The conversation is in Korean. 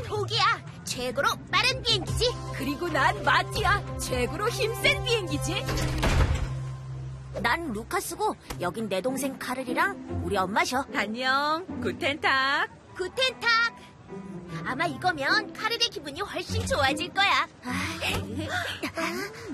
포기야. 최고로 빠른 비행기지. 그리고 난 마티야. 최고로 힘센 비행기지. 난 루카스고 여긴 내 동생 카를이랑 우리 엄마셔. 안녕. 구텐탁. 구텐탁. 아마 이거면 카를의 기분이 훨씬 좋아질 거야.